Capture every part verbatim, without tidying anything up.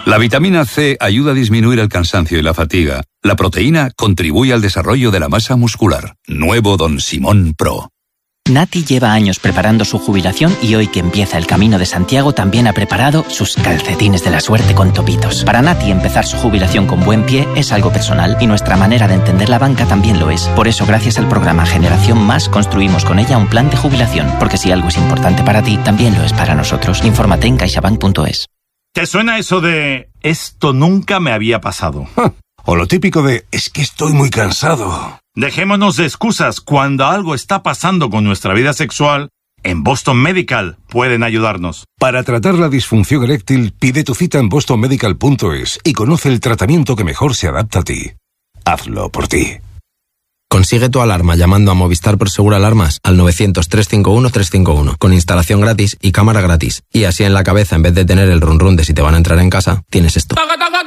La vitamina C ayuda a disminuir el cansancio y la fatiga. La proteína contribuye al desarrollo de la masa muscular. Nuevo Don Simón Pro. Nati lleva años preparando su jubilación y hoy que empieza el Camino de Santiago también ha preparado sus calcetines de la suerte con topitos. Para Nati empezar su jubilación con buen pie es algo personal y nuestra manera de entender la banca también lo es. Por eso gracias al programa Generación Más construimos con ella un plan de jubilación, porque si algo es importante para ti, también lo es para nosotros. Infórmate en caixabank punto es. ¿Te suena eso de esto nunca me había pasado? O lo típico de es que estoy muy cansado. Dejémonos de excusas. Cuando algo está pasando con nuestra vida sexual, en Boston Medical pueden ayudarnos. Para tratar la disfunción eréctil, pide tu cita en boston medical punto es y conoce el tratamiento que mejor se adapta a ti. Hazlo por ti. Consigue tu alarma llamando a Movistar Prosegur Alarmas al novecientos, trescientos cincuenta y uno, trescientos cincuenta y uno con instalación gratis y cámara gratis. Y así en la cabeza, en vez de tener el run run de si te van a entrar en casa, tienes esto.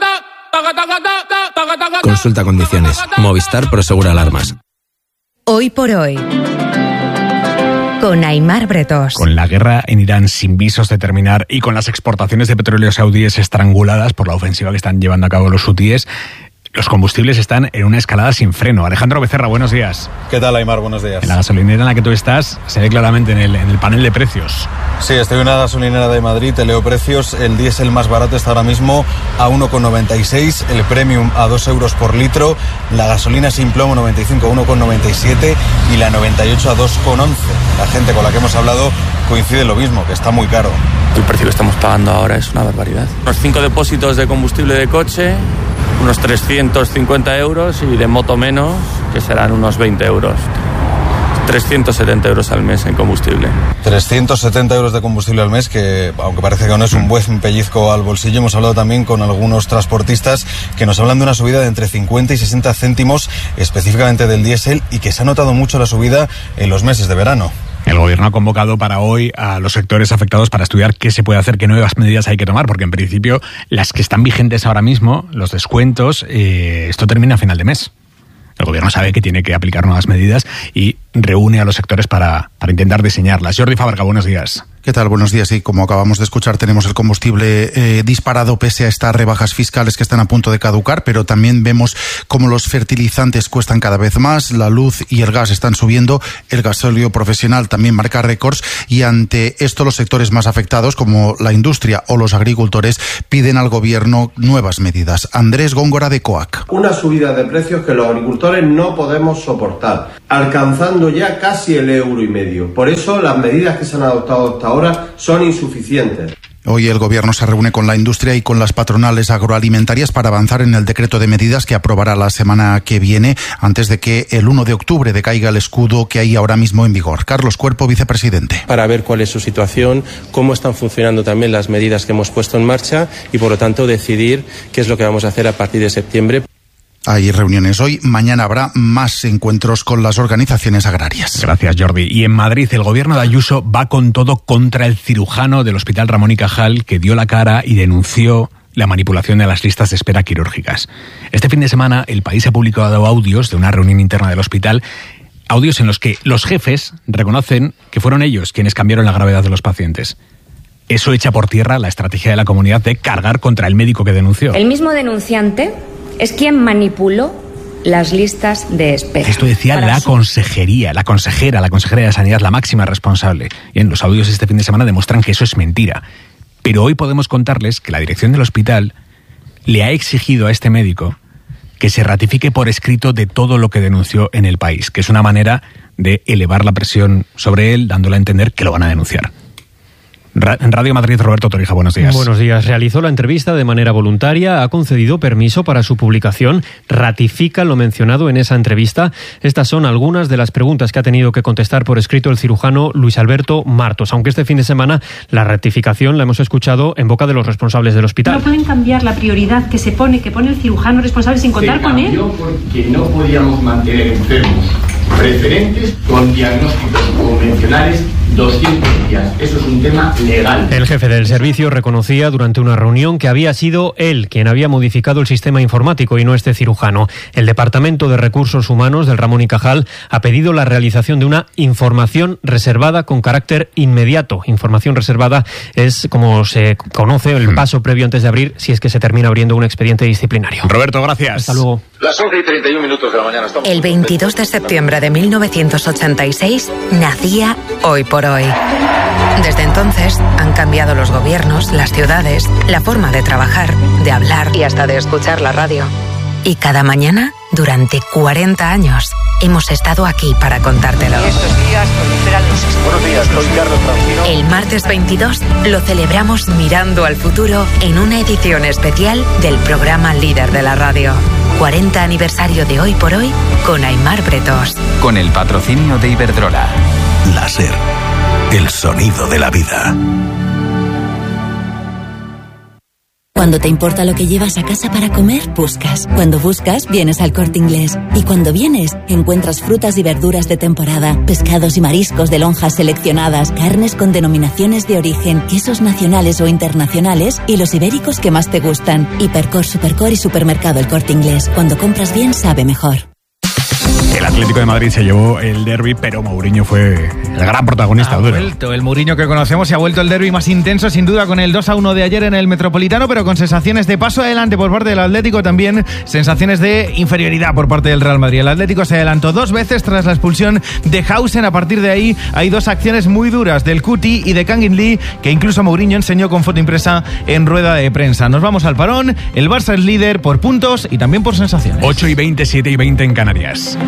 Consulta condiciones. Movistar Prosegur Alarmas. Hoy por hoy, con Aimar Bretos. Con la guerra en Irán sin visos de terminar y con las exportaciones de petróleo saudíes estranguladas por la ofensiva que están llevando a cabo los hutíes, los combustibles están en una escalada sin freno. Alejandro Becerra, buenos días. ¿Qué tal, Aimar? Buenos días. En la gasolinera en la que tú estás se ve claramente en el, en el panel de precios. Sí, estoy en una gasolinera de Madrid, te leo precios. El diésel más barato está ahora mismo a uno con noventa y seis, el premium a dos euros por litro, la gasolina sin plomo noventa y cinco a uno con noventa y siete y la noventa y ocho a dos con once. La gente con la que hemos hablado coincide en lo mismo, que está muy caro. El precio que estamos pagando ahora es una barbaridad. Unos cinco depósitos de combustible de coche, unos trescientos cincuenta euros, y de moto menos, que serán unos veinte euros. trescientos setenta euros al mes en combustible. trescientos setenta euros de combustible al mes, que aunque parece que no es un buen pellizco al bolsillo. Hemos hablado también con algunos transportistas que nos hablan de una subida de entre cincuenta y sesenta céntimos específicamente del diésel, y que se ha notado mucho la subida en los meses de verano. El gobierno ha convocado para hoy a los sectores afectados para estudiar qué se puede hacer, qué nuevas medidas hay que tomar, porque en principio las que están vigentes ahora mismo, los descuentos, eh, esto termina a final de mes. El gobierno sabe que tiene que aplicar nuevas medidas y reúne a los sectores para, para intentar diseñarlas. Jordi Fábrega, buenos días. ¿Qué tal? Buenos días. Y como acabamos de escuchar, tenemos el combustible eh, disparado pese a estas rebajas fiscales que están a punto de caducar, pero también vemos cómo los fertilizantes cuestan cada vez más, la luz y el gas están subiendo, el gasóleo profesional también marca récords, y ante esto los sectores más afectados, como la industria o los agricultores, piden al gobierno nuevas medidas. Andrés Góngora, de COAC. Una subida de precios que los agricultores no podemos soportar, alcanzando ya casi el euro y medio. Por eso las medidas que se han adoptado hasta ahora son insuficientes. Hoy el gobierno se reúne con la industria y con las patronales agroalimentarias para avanzar en el decreto de medidas que aprobará la semana que viene, antes de que el uno de octubre decaiga el escudo que hay ahora mismo en vigor. Carlos Cuerpo, vicepresidente. Para ver cuál es su situación, cómo están funcionando también las medidas que hemos puesto en marcha y, por lo tanto, decidir qué es lo que vamos a hacer a partir de septiembre. Hay reuniones hoy, mañana habrá más encuentros con las organizaciones agrarias. Gracias, Jordi. Y en Madrid, el gobierno de Ayuso va con todo contra el cirujano del Hospital Ramón y Cajal, que dio la cara y denunció la manipulación de las listas de espera quirúrgicas. Este fin de semana, El País ha publicado audios de una reunión interna del hospital, audios en los que los jefes reconocen que fueron ellos quienes cambiaron la gravedad de los pacientes. Eso echa por tierra la estrategia de la comunidad de cargar contra el médico que denunció. El mismo denunciante es quien manipuló las listas de espera. Esto decía la su... consejería, la consejera, la consejera de Sanidad, la máxima responsable. Y en los audios este fin de semana demuestran que eso es mentira. Pero hoy podemos contarles que la dirección del hospital le ha exigido a este médico que se ratifique por escrito de todo lo que denunció en El País, que es una manera de elevar la presión sobre él, dándole a entender que lo van a denunciar. En Radio Madrid, Roberto Torija, buenos días. Buenos días. Realizó la entrevista de manera voluntaria, ha concedido permiso para su publicación, ratifica lo mencionado en esa entrevista. Estas son algunas de las preguntas que ha tenido que contestar por escrito el cirujano Luis Alberto Martos, aunque este fin de semana la ratificación la hemos escuchado en boca de los responsables del hospital. No pueden cambiar la prioridad que se pone, que pone el cirujano responsable sin contar con él. Porque no podíamos mantener enfermos preferentes con diagnósticos convencionales doscientos días. Eso es un tema legal. El jefe del servicio reconocía durante una reunión que había sido él quien había modificado el sistema informático y no este cirujano. El Departamento de Recursos Humanos del Ramón y Cajal ha pedido la realización de una información reservada con carácter inmediato. Información reservada es, como se conoce, el paso previo antes de abrir, si es que se termina abriendo un expediente disciplinario. Roberto, gracias. Hasta luego. Las once y treinta y un minutos de la mañana. Estamos El veintidós de septiembre de mil novecientos ochenta y seis nacía Hoy por Hoy. Desde entonces han cambiado los gobiernos, las ciudades, la forma de trabajar, de hablar y hasta de escuchar la radio. Y cada mañana, durante cuarenta años, hemos estado aquí para contártelo. Estos días proliferan los... Buenos días, soy Carlos Francino. El martes veintidós lo celebramos mirando al futuro en una edición especial del programa líder de la radio. cuarenta aniversario de Hoy por Hoy con Aimar Bretos. Con el patrocinio de Iberdrola. Láser, el sonido de la vida. Cuando te importa lo que llevas a casa para comer, buscas. Cuando buscas, vienes al Corte Inglés. Y cuando vienes, encuentras frutas y verduras de temporada, pescados y mariscos de lonjas seleccionadas, carnes con denominaciones de origen, quesos nacionales o internacionales y los ibéricos que más te gustan. Hipercor, Supercor y Supermercado El Corte Inglés. Cuando compras bien, sabe mejor. El Atlético de Madrid se llevó el derbi, pero Mourinho fue el gran protagonista. Ha vuelto el Mourinho que conocemos y ha vuelto el derbi más intenso, sin duda, con el dos a uno de ayer en el Metropolitano, pero con sensaciones de paso adelante por parte del Atlético, también sensaciones de inferioridad por parte del Real Madrid. El Atlético se adelantó dos veces tras la expulsión de Hausen. A partir de ahí hay dos acciones muy duras del Cuti y de Kangin Lee, que incluso Mourinho enseñó con foto impresa en rueda de prensa. Nos vamos al parón. El Barça es líder por puntos y también por sensaciones. ocho y veinte, siete y veinte en Canarias.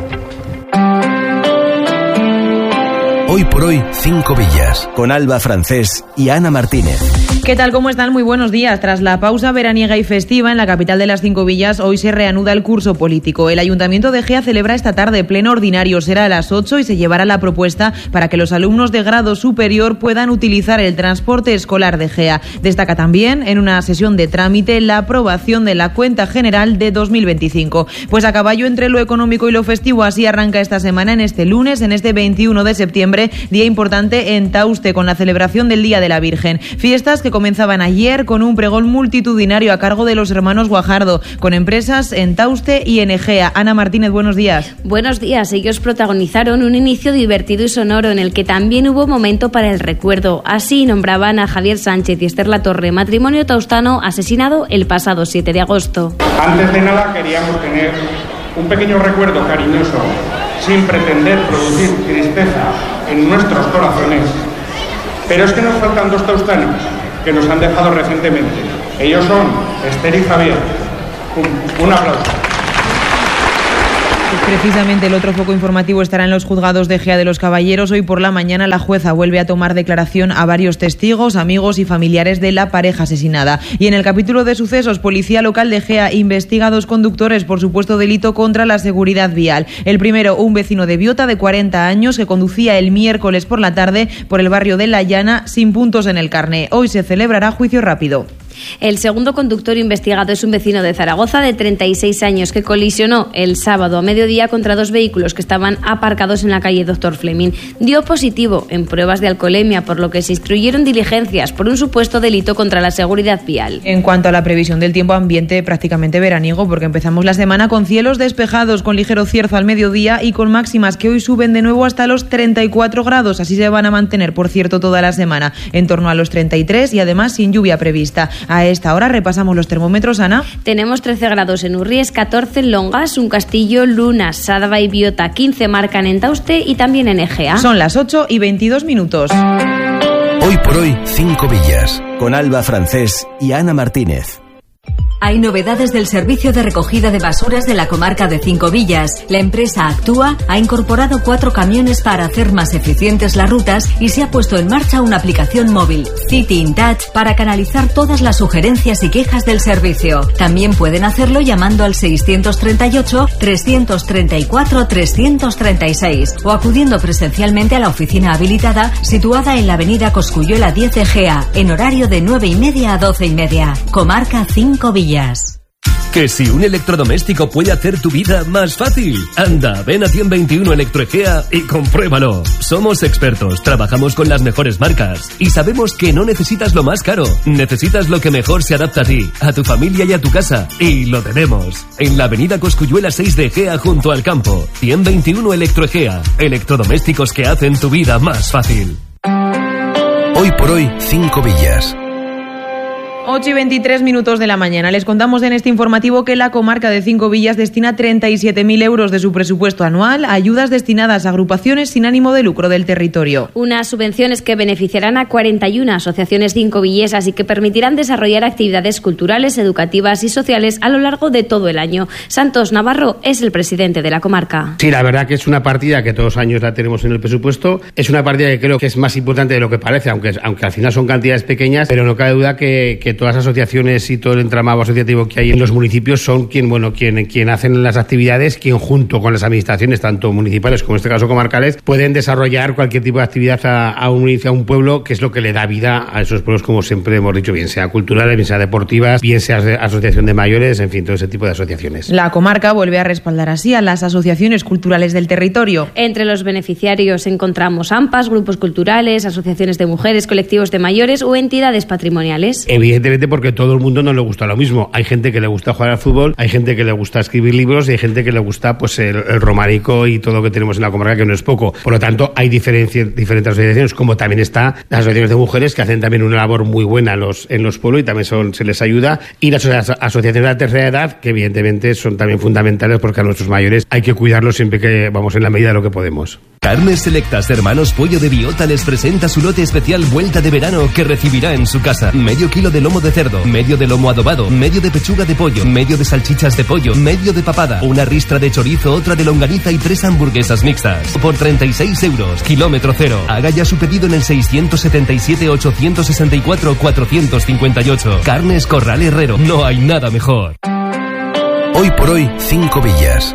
Hoy por hoy, Cinco Villas, con Alba Francés y Ana Martínez. ¿Qué tal? ¿Cómo están? Muy buenos días. Tras la pausa veraniega y festiva en la capital de las Cinco Villas, hoy se reanuda el curso político. El Ayuntamiento de Egea celebra esta tarde pleno ordinario. Será a las ocho y se llevará la propuesta para que los alumnos de grado superior puedan utilizar el transporte escolar de Egea. Destaca también, en una sesión de trámite, la aprobación de la cuenta general de dos mil veinticinco. Pues a caballo entre lo económico y lo festivo, así arranca esta semana, en este lunes, en este veintiuno de septiembre, día importante en Tauste, con la celebración del Día de la Virgen. Fiestas que comenzaban ayer con un pregón multitudinario a cargo de los hermanos Guajardo, con empresas en Tauste y en Egea. Ana Martínez, buenos días. Buenos días. Ellos protagonizaron un inicio divertido y sonoro en el que también hubo momento para el recuerdo. Así nombraban a Javier Sánchez y Esther Latorre, matrimonio taustano asesinado el pasado siete de agosto. Antes de nada queríamos tener un pequeño recuerdo cariñoso, sin pretender producir tristeza en nuestros corazones. Pero es que nos faltan dos taustanos que nos han dejado recientemente. Ellos son Esther y Javier. Un, un aplauso. Precisamente el otro foco informativo estará en los juzgados de Egea de los Caballeros. Hoy por la mañana la jueza vuelve a tomar declaración a varios testigos, amigos y familiares de la pareja asesinada. Y en el capítulo de sucesos, Policía Local de Egea investiga a dos conductores por supuesto delito contra la seguridad vial. El primero, un vecino de Biota de cuarenta años que conducía el miércoles por la tarde por el barrio de La Llana sin puntos en el carné. Hoy se celebrará juicio rápido. El segundo conductor investigado es un vecino de Zaragoza de treinta y seis años que colisionó el sábado a mediodía contra dos vehículos que estaban aparcados en la calle Doctor Fleming. Dio positivo en pruebas de alcoholemia, por lo que se instruyeron diligencias por un supuesto delito contra la seguridad vial. En cuanto a la previsión del tiempo, ambiente prácticamente veraniego, porque empezamos la semana con cielos despejados, con ligero cierzo al mediodía y con máximas que hoy suben de nuevo hasta los treinta y cuatro grados. Así se van a mantener, por cierto, toda la semana, en torno a los treinta y tres y además sin lluvia prevista. A esta hora repasamos los termómetros, Ana. Tenemos trece grados en Urries, catorce en Longas, Un Castillo, Luna, Sádava y Biota, quince marcan en Tauste y también en Egea. Son las ocho y veintidós minutos. Hoy por hoy, Cinco Villas, con Alba Francés y Ana Martínez. Hay novedades del servicio de recogida de basuras de la comarca de Cinco Villas. La empresa Actúa ha incorporado cuatro camiones para hacer más eficientes las rutas y se ha puesto en marcha una aplicación móvil, City in Touch, para canalizar todas las sugerencias y quejas del servicio. También pueden hacerlo llamando al seiscientos treinta y ocho, trescientos treinta y cuatro, trescientos treinta y seis o acudiendo presencialmente a la oficina habilitada situada en la avenida Cosculluela diez de Egea, en horario de nueve y media a doce y media. Comarca Cinco Villas. ¿Que si un electrodoméstico puede hacer tu vida más fácil? Anda, ven a ciento veintiuno Electroegea y compruébalo. Somos expertos, trabajamos con las mejores marcas y sabemos que no necesitas lo más caro. Necesitas lo que mejor se adapta a ti, a tu familia y a tu casa. Y lo tenemos. En la avenida Cosculluela seis de Egea, junto al campo. ciento veintiuno Electroegea. Electrodomésticos que hacen tu vida más fácil. Hoy por hoy, Cinco Villas. ocho y veintitrés minutos de la mañana. Les contamos en este informativo que la comarca de Cinco Villas destina treinta y siete mil euros de su presupuesto anual a ayudas destinadas a agrupaciones sin ánimo de lucro del territorio. Unas subvenciones que beneficiarán a cuarenta y una asociaciones cincovillesas y que permitirán desarrollar actividades culturales, educativas y sociales a lo largo de todo el año. Santos Navarro es el presidente de la comarca. Sí, la verdad que es una partida que todos los años la tenemos en el presupuesto. Es una partida que creo que es más importante de lo que parece, aunque, aunque al final son cantidades pequeñas, pero no cabe duda que, que todas las asociaciones y todo el entramado asociativo que hay en los municipios son quien, bueno, quien, quien hacen las actividades, quien junto con las administraciones, tanto municipales como en este caso comarcales, pueden desarrollar cualquier tipo de actividad a, a, un, a un pueblo, que es lo que le da vida a esos pueblos, como siempre hemos dicho, bien sea culturales, bien sea deportivas, bien sea asociación de mayores, en fin, todo ese tipo de asociaciones. La comarca vuelve a respaldar así a las asociaciones culturales del territorio. Entre los beneficiarios encontramos AMPAs, grupos culturales, asociaciones de mujeres, colectivos de mayores o entidades patrimoniales. Evidentemente, porque todo el mundo no le gusta lo mismo. Hay gente que le gusta jugar al fútbol, hay gente que le gusta escribir libros y hay gente que le gusta pues el, el románico y todo lo que tenemos en la comarca, que no es poco. Por lo tanto, hay diferentes asociaciones, como también está las asociaciones de mujeres, que hacen también una labor muy buena en los, en los pueblos y también son, se les ayuda. Y las asociaciones de la tercera edad, que evidentemente son también fundamentales, porque a nuestros mayores hay que cuidarlos siempre que vamos en la medida de lo que podemos. Carnes Selectas Hermanos Pollo de Biota les presenta su lote especial Vuelta de Verano, que recibirá en su casa medio kilo de lomo de cerdo, medio de lomo adobado, medio de pechuga de pollo, medio de salchichas de pollo, medio de papada, una ristra de chorizo, otra de longaniza y tres hamburguesas mixtas. Por treinta y seis euros, kilómetro cero. Haga ya su pedido en el seiscientos setenta y siete, ochocientos sesenta y cuatro, cuatrocientos cincuenta y ocho. Carnes Corral Herrero, no hay nada mejor. Hoy por hoy, Cinco Villas.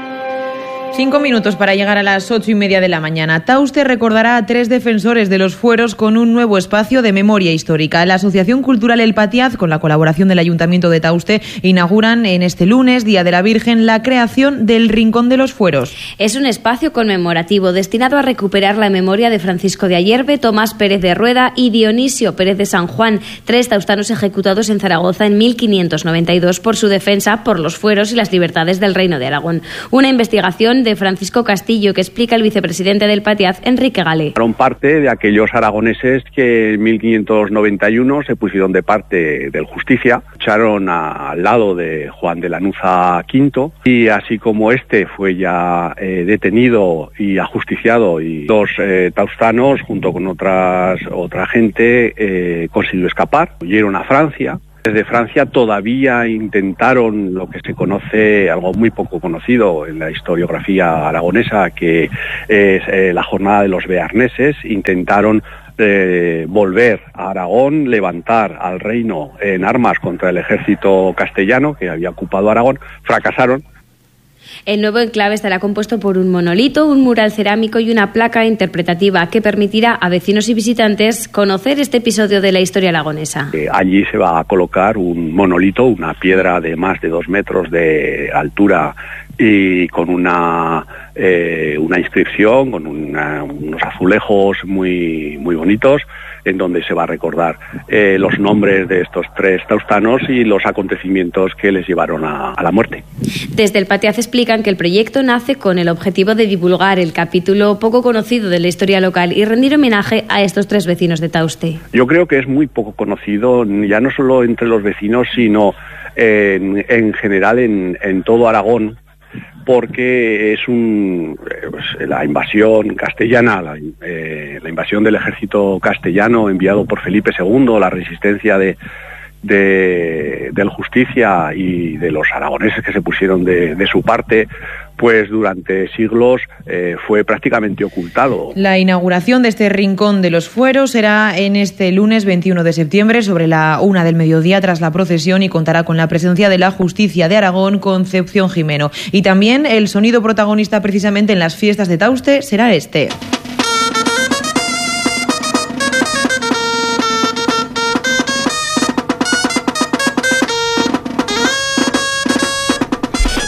Cinco minutos para llegar a las ocho y media de la mañana. Tauste recordará a tres defensores de los fueros con un nuevo espacio de memoria histórica. La Asociación Cultural El Patiaz, con la colaboración del Ayuntamiento de Tauste, inauguran en este lunes, Día de la Virgen, la creación del Rincón de los Fueros. Es un espacio conmemorativo destinado a recuperar la memoria de Francisco de Ayerbe, Tomás Pérez de Rueda y Dionisio Pérez de San Juan, tres taustanos ejecutados en Zaragoza en mil quinientos noventa y dos por su defensa por los fueros y las libertades del Reino de Aragón. Una investigación de Francisco Castillo, que explica el vicepresidente del Patiaz, Enrique Gale. Fueron parte de aquellos aragoneses que en mil quinientos noventa y uno se pusieron de parte del Justicia, lucharon a, al lado de Juan de Lanuza quinto, y así como este fue ya eh, detenido y ajusticiado, y los eh, taustanos, junto con otras otra gente, eh, consiguió escapar, huyeron a Francia. Desde Francia todavía intentaron lo que se conoce, algo muy poco conocido en la historiografía aragonesa, que es eh, la jornada de los bearneses. Intentaron eh, volver a Aragón, levantar al reino en armas contra el ejército castellano que había ocupado Aragón. Fracasaron. El nuevo enclave estará compuesto por un monolito, un mural cerámico y una placa interpretativa que permitirá a vecinos y visitantes conocer este episodio de la historia aragonesa. Eh, allí se va a colocar un monolito, una piedra de más de dos metros de altura y con una eh, una inscripción, con una, unos azulejos muy muy bonitos, en donde se va a recordar eh, los nombres de estos tres taustanos y los acontecimientos que les llevaron a, a la muerte. Desde el Patiaz explican que el proyecto nace con el objetivo de divulgar el capítulo poco conocido de la historia local y rendir homenaje a estos tres vecinos de Tauste. Yo creo que es muy poco conocido, ya no solo entre los vecinos, sino en, en general en, en todo Aragón, porque es un pues, la invasión castellana, la, eh, la invasión del ejército castellano enviado por Felipe segundo, la resistencia de, de del Justicia y de los aragoneses que se pusieron de, de su parte, pues durante siglos eh, fue prácticamente ocultado. La inauguración de este Rincón de los Fueros será en este lunes veintiuno de septiembre sobre la una del mediodía tras la procesión, y contará con la presencia de la Justicia de Aragón, Concepción Jimeno. Y también el sonido protagonista precisamente en las fiestas de Tauste será este.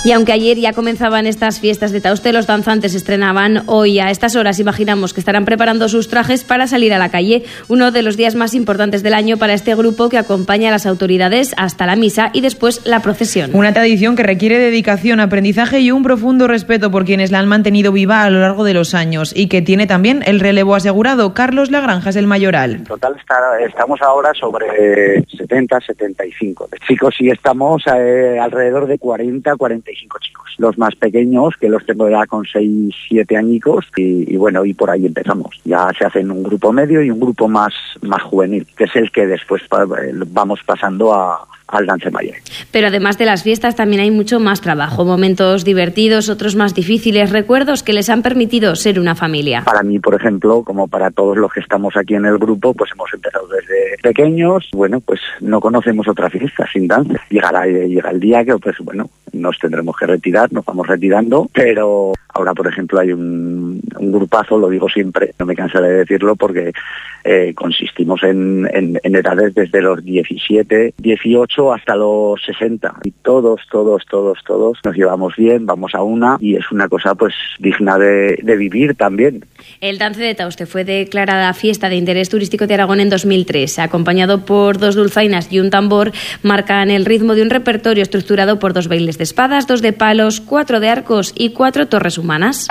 Y aunque ayer ya comenzaban estas fiestas de Tauste, los danzantes estrenaban hoy a estas horas. Imaginamos que estarán preparando sus trajes para salir a la calle, uno de los días más importantes del año para este grupo que acompaña a las autoridades hasta la misa y después la procesión. Una tradición que requiere dedicación, aprendizaje y un profundo respeto por quienes la han mantenido viva a lo largo de los años y que tiene también el relevo asegurado. Carlos Lagranja es el mayoral. En total está, estamos ahora sobre setenta, setenta y cinco chicos y estamos eh, alrededor de cuarenta, cuarenta y cinco chicos. Los más pequeños, que los tengo ya con seis, siete añicos y, y bueno, y por ahí empezamos. Ya se hacen un grupo medio y un grupo más, más juvenil, que es el que después pa- vamos pasando a al Dance Mayer. Pero además de las fiestas también hay mucho más trabajo, momentos divertidos, otros más difíciles, recuerdos que les han permitido ser una familia. Para mí, por ejemplo, como para todos los que estamos aquí en el grupo, pues hemos empezado desde pequeños, bueno, pues no conocemos otra fiesta sin danza. Llegará, llega el día que, pues bueno, nos tendremos que retirar, nos vamos retirando, pero ahora, por ejemplo, hay un, un grupazo, lo digo siempre, no me cansaré de decirlo, porque eh, consistimos en, en, en edades desde los diecisiete, dieciocho hasta los sesenta. Y todos, todos, todos, todos nos llevamos bien, vamos a una, y es una cosa pues digna de, de vivir también. El Dance de Tauste fue declarada fiesta de interés turístico de Aragón en dos mil tres. Acompañado por dos dulzainas y un tambor, marcan el ritmo de un repertorio estructurado por dos bailes de espadas, dos de palos, cuatro de arcos y cuatro torres humanas.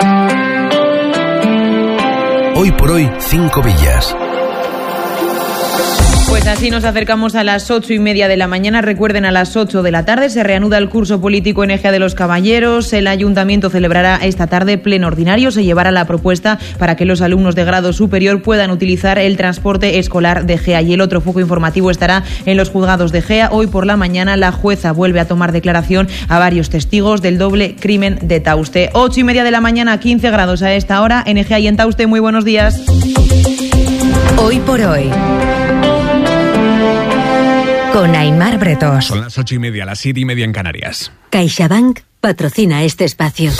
Hoy por hoy, Cinco Villas. Pues así nos acercamos a las ocho y media de la mañana. Recuerden, a las ocho de la tarde se reanuda el curso político en Ejea de los Caballeros. El ayuntamiento celebrará esta tarde pleno ordinario. Se llevará la propuesta para que los alumnos de grado superior puedan utilizar el transporte escolar de Ejea. Y el otro foco informativo estará en los juzgados de Ejea. Hoy por la mañana la jueza vuelve a tomar declaración a varios testigos del doble crimen de Tauste. Ocho y media de la mañana, quince grados a esta hora en Ejea y en Tauste. Muy buenos días. Hoy por hoy, con Aimar Bretos. Son las ocho y media, las siete y media en Canarias. CaixaBank patrocina este espacio.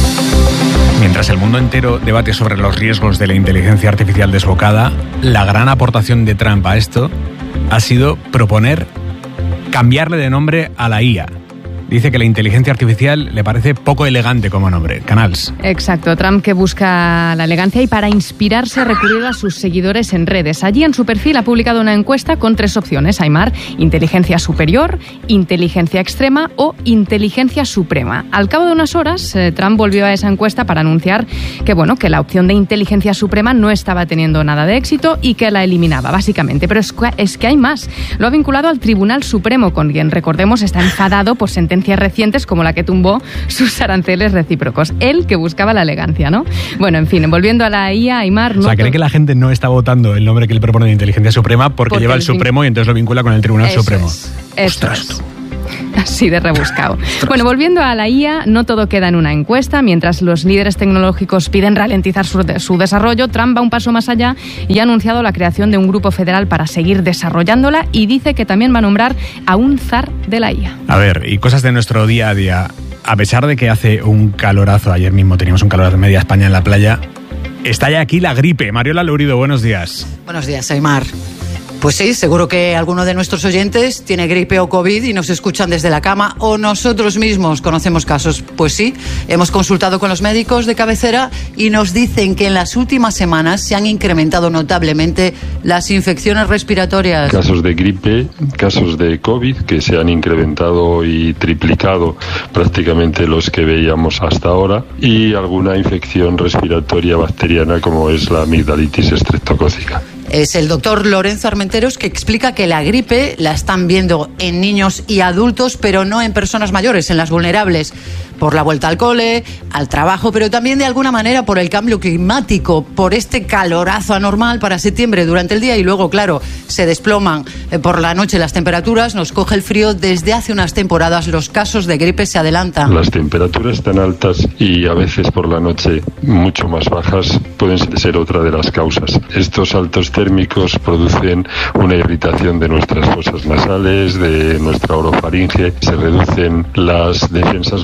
Mientras el mundo entero debate sobre los riesgos de la inteligencia artificial desbocada, la gran aportación de Trump a esto ha sido proponer cambiarle de nombre a la I A. Dice que la inteligencia artificial le parece poco elegante como nombre. Canals. Exacto. Trump, que busca la elegancia y para inspirarse ha recurrido a sus seguidores en redes. Allí en su perfil ha publicado una encuesta con tres opciones. Aimar: inteligencia superior, inteligencia extrema o inteligencia suprema. Al cabo de unas horas, eh, Trump volvió a esa encuesta para anunciar que, bueno, que la opción de inteligencia suprema no estaba teniendo nada de éxito y que la eliminaba, básicamente. Pero es que, es que hay más. Lo ha vinculado al Tribunal Supremo, con quien, recordemos, está enfadado por sentencias recientes como la que tumbó sus aranceles recíprocos. Él, que buscaba la elegancia, ¿no? Bueno, en fin, volviendo a la I A, Aimar... O sea, no cree que la gente no está votando el nombre que él propone de inteligencia suprema porque, porque lleva el Supremo vin... y entonces lo vincula con el Tribunal Eso Supremo. Es. Eso Ostras, es. tú. Así de rebuscado. Bueno, volviendo a la I A, no todo queda en una encuesta. Mientras los líderes tecnológicos piden ralentizar su, de, su desarrollo, Trump va un paso más allá y ha anunciado la creación de un grupo federal para seguir desarrollándola y dice que también va a nombrar a un zar de la I A. A ver, y cosas de nuestro día a día. A pesar de que hace un calorazo, ayer mismo teníamos un calorazo en media España en la playa, está ya aquí la gripe. Mariola Lourido, buenos días. Buenos días, Aimar. Pues sí, seguro que alguno de nuestros oyentes tiene gripe o COVID y nos escuchan desde la cama, o nosotros mismos conocemos casos. Pues sí, hemos consultado con los médicos de cabecera y nos dicen que en las últimas semanas se han incrementado notablemente las infecciones respiratorias. Casos de gripe, casos de COVID que se han incrementado y triplicado prácticamente los que veíamos hasta ahora, y alguna infección respiratoria bacteriana como es la amigdalitis estreptocócica. Es el doctor Lorenzo Armenteros, que explica que la gripe la están viendo en niños y adultos, pero no en personas mayores, en las vulnerables, por la vuelta al cole, al trabajo, pero también de alguna manera por el cambio climático, por este calorazo anormal para septiembre durante el día y luego, claro, se desploman por la noche las temperaturas, nos coge el frío. Desde hace unas temporadas los casos de gripe se adelantan. Las temperaturas tan altas y a veces por la noche mucho más bajas pueden ser otra de las causas. Estos altos térmicos producen una irritación de nuestras fosas nasales, de nuestra orofaringe, se reducen las defensas locales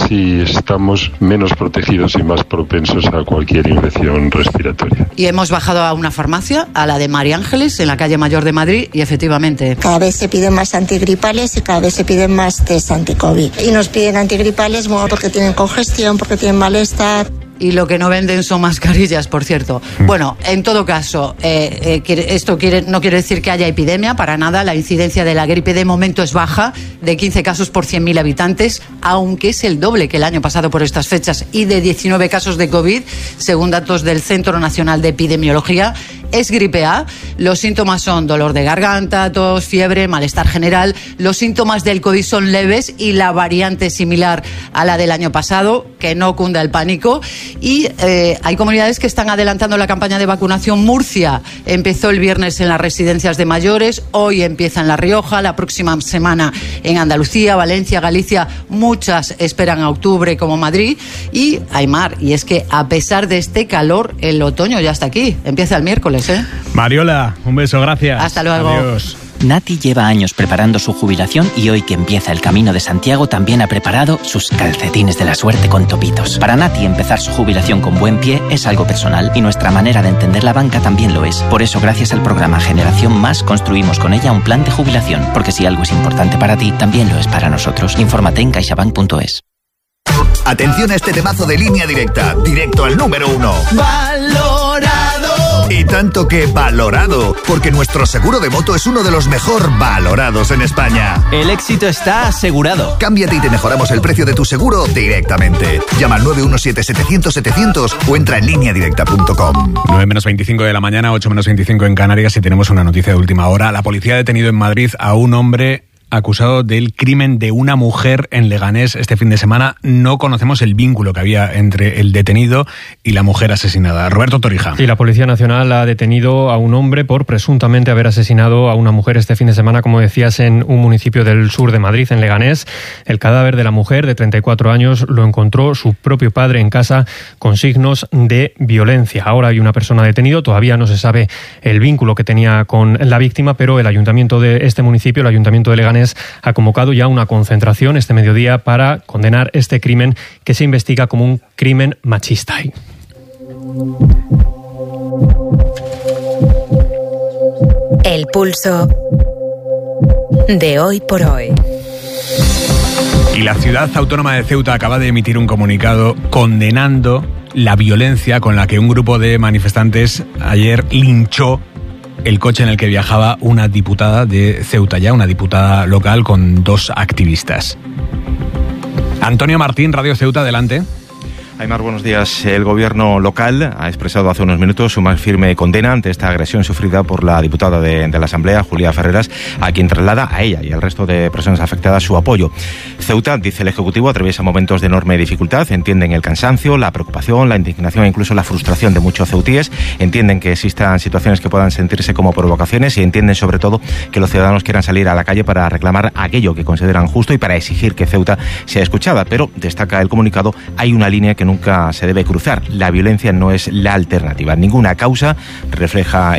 mayores y estamos menos protegidos y más propensos a cualquier infección respiratoria. Y hemos bajado a una farmacia, a la de María Ángeles, en la calle Mayor de Madrid, y efectivamente... Cada vez se piden más antigripales y cada vez se piden más test anti-COVID. Y nos piden antigripales bueno, porque tienen congestión, porque tienen malestar. Y lo que no venden son mascarillas, por cierto. Bueno, en todo caso, eh, eh, quiere, esto quiere, no quiere decir que haya epidemia, para nada. La incidencia de la gripe de momento es baja, de quince casos por cien mil habitantes, aunque es el doble que el año pasado por estas fechas, y de diecinueve casos de COVID, según datos del Centro Nacional de Epidemiología. Es gripe A. Los síntomas son dolor de garganta, tos, fiebre, malestar general. Los síntomas del COVID son leves y la variante es similar a la del año pasado, que no cunda el pánico. Y eh, hay comunidades que están adelantando la campaña de vacunación. Murcia empezó el viernes en las residencias de mayores, hoy empieza en La Rioja, la próxima semana en Andalucía, Valencia, Galicia, muchas esperan a octubre como Madrid. Y Aymar, y es que a pesar de este calor, el otoño ya está aquí, empieza el miércoles, ¿eh? Mariola, un beso, gracias. Hasta luego. Adiós. Nati lleva años preparando su jubilación y hoy que empieza el Camino de Santiago también ha preparado sus calcetines de la suerte con topitos. Para Nati empezar su jubilación con buen pie es algo personal y nuestra manera de entender la banca también lo es. Por eso gracias al programa Generación Más construimos con ella un plan de jubilación, porque si algo es importante para ti, también lo es para nosotros. Infórmate en caixabank punto es. Atención a este temazo de Línea Directa, directo al número uno. ¡Valorado! Y tanto que valorado, porque nuestro seguro de moto es uno de los mejor valorados en España. El éxito está asegurado. Cámbiate y te mejoramos el precio de tu seguro directamente. Llama al nueve uno siete setecientos setecientos o entra en línea directa punto com. nueve menos veinticinco de la mañana, ocho menos veinticinco en Canarias, y tenemos una noticia de última hora. La policía ha detenido en Madrid a un hombre acusado del crimen de una mujer en Leganés este fin de semana. No conocemos el vínculo que había entre el detenido y la mujer asesinada. Roberto Torija. Sí, la Policía Nacional ha detenido a un hombre por presuntamente haber asesinado a una mujer este fin de semana, como decías, en un municipio del sur de Madrid, en Leganés. El cadáver de la mujer, de treinta y cuatro años, lo encontró su propio padre en casa con signos de violencia. Ahora hay una persona detenida. Todavía no se sabe el vínculo que tenía con la víctima, pero el ayuntamiento de este municipio, el ayuntamiento de Leganés, ha convocado ya una concentración este mediodía para condenar este crimen que se investiga como un crimen machista. El pulso de Hoy por Hoy. Y la ciudad autónoma de Ceuta acaba de emitir un comunicado condenando la violencia con la que un grupo de manifestantes ayer linchó el coche en el que viajaba una diputada de Ceuta, ya una diputada local con dos activistas. Antonio Martín, Radio Ceuta, adelante. Aymar, buenos días. El gobierno local ha expresado hace unos minutos su más firme condena ante esta agresión sufrida por la diputada de, de la Asamblea, Julia Ferreras, a quien traslada a ella y al resto de personas afectadas su apoyo. Ceuta, dice el Ejecutivo, atraviesa momentos de enorme dificultad. Entienden el cansancio, la preocupación, la indignación e incluso la frustración de muchos ceutíes. Entienden que existan situaciones que puedan sentirse como provocaciones y entienden sobre todo que los ciudadanos quieran salir a la calle para reclamar aquello que consideran justo y para exigir que Ceuta sea escuchada. Pero, destaca el comunicado, hay una línea que nunca se debe cruzar. La violencia no es la alternativa. Ninguna causa, refleja